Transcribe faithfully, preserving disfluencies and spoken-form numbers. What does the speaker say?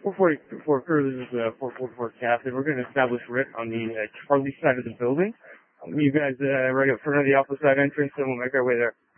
four forty-four crew, this is uh, four forty-four Captain. We're going to establish R I T on the uh, Charlie side of the building. Um, you guys uh, right up front of the Alpha side entrance, and we'll make our way there.